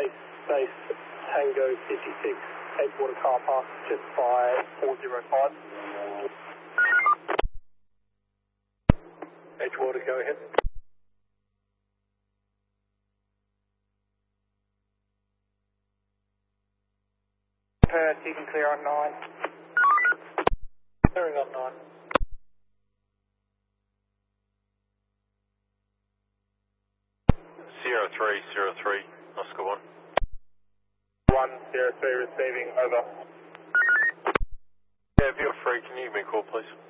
base Tango 56, Edgewater car park, just by 405. Edgewater, go ahead. You can clear on 9. Clearing on 9. Sierra 303, Oscar 1. 103 receiving, over. Yeah, if you're free, can you give me a call, please?